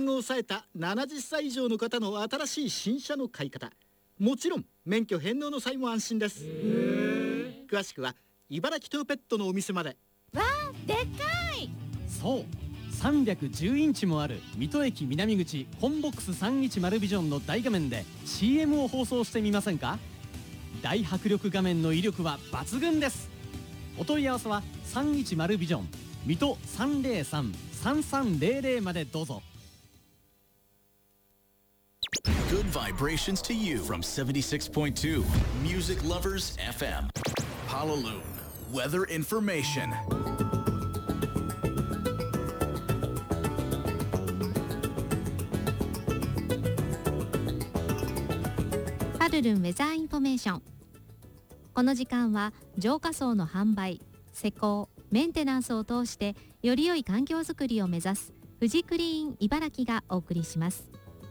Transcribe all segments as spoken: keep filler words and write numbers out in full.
を抑えたななじゅっさい以上の方の新しい新車の買い方、もちろん免許返納の際も安心です。詳しくは茨城トヨペットのお店まで。 わあ、でっかい。 そう、さんびゃくじゅうインチもある水戸駅南口コンボックスさんいちまるビジョンの大画面で シーエム を放送してみませんか。大迫力画面の威力は抜群です。お問い合わせはさんいちまるビジョン水戸 さんぜろさん さんさんぜろぜろ までどうぞ。 Good vibrations to you from seventy-six point two Music Lovers エフエムHonolulu Weather Information。 パルルンウェザーインフォメーション。この時間は浄化槽の販売、施工、メンテナンスを通してより良い環境づくりを目指す富士クリーン茨城がお送りします。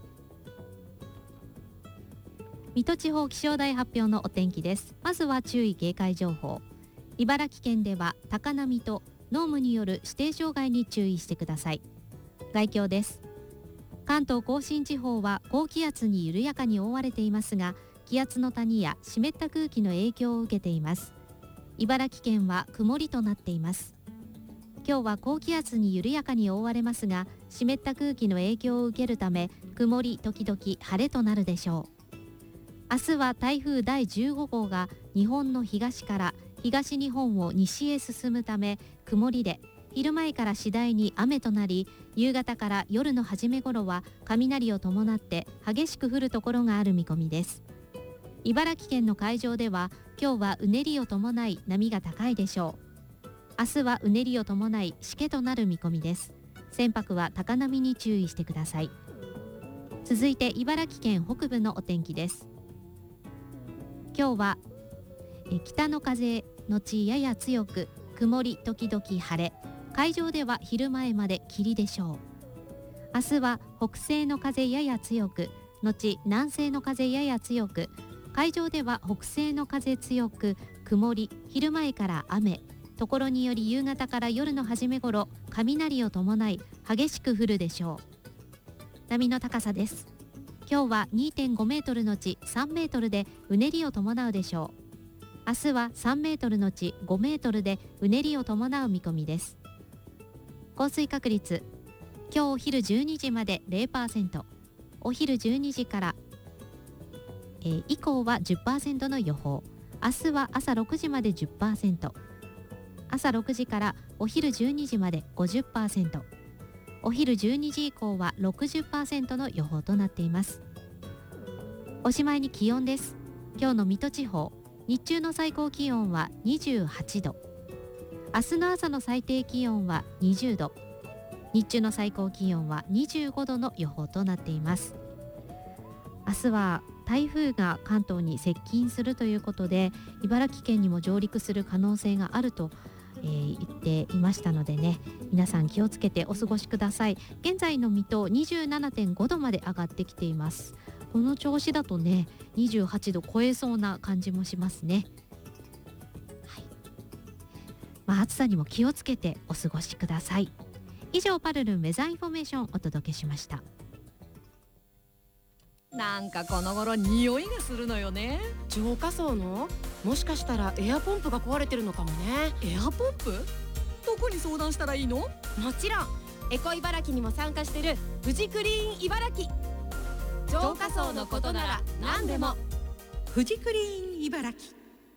水戸地方気象台発表のお天気です。まずは注意警戒情報。茨城県では高波と濃霧による指定障害に注意してください。概況です。関東甲信地方は高気圧に緩やかに覆われていますが、気圧の谷や湿った空気の影響を受けています。茨城県は曇りとなっています。今日は高気圧に緩やかに覆われますが、湿った空気の影響を受けるため曇り時々晴れとなるでしょう。明日は台風だいじゅうご号が日本の東から東日本を西へ進むため曇りで、昼前から次第に雨となり、夕方から夜の初め頃は雷を伴って激しく降るところがある見込みです。茨城県の海上では今日はうねりを伴い波が高いでしょう。明日はうねりを伴いしけとなる見込みです。船舶は高波に注意してください。続いて茨城県北部のお天気です。今日はえ北の風のちやや強く、曇り時々晴れ、海上では昼前まで霧でしょう。明日は北西の風やや強く、後南西の風やや強く、海上では北西の風強く、曇り、昼前から雨、ところにより夕方から夜の初め頃、雷を伴い激しく降るでしょう。波の高さです。今日は にてんごメートルのちさんメートルでうねりを伴うでしょう。明日はさんメートルのちごメートルでうねりを伴う見込みです。降水確率、今日お昼じゅうにじまで ゼロパーセント、お昼じゅうにじから、えー、以降は じゅっパーセント の予報。明日は朝ろくじまで じゅっパーセント、朝ろくじからお昼じゅうにじまで ごじゅっパーセント、お昼じゅうにじ以降は ろくじゅっパーセント の予報となっています。おしまいに気温です。今日の水戸地方、日中の最高気温はにじゅうはちど、明日の朝の最低気温はにじゅうど、日中の最高気温はにじゅうごどの予報となっています。明日は台風が関東に接近するということで、茨城県にも上陸する可能性があると、えー、言っていましたのでね、皆さん気をつけてお過ごしください。現在の水戸 にじゅうななてんごどまで上がってきています。この調子だとね、にじゅうはちど超えそうな感じもしますね。はい、まあ、暑さにも気をつけてお過ごしください。以上、パルルンウェザーインフォメーションをお届けしました。 なんかこの頃匂いがするのよね。 浄化槽の、もしかしたらエアポンプが壊れてるのかもね。 エアポンプ？どこに相談したらいいの？ もちろんエコ茨城にも参加してる富士クリーン茨城。浄化槽のことなら何でも。 富士クリーン茨城。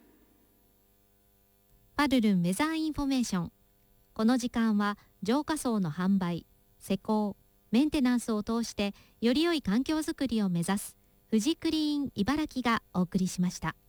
パルルンウェザーインフォメーション。この時間は浄化槽の販売、施工、メンテナンスを通してより良い環境づくりを目指す富士クリーン茨城がお送りしました。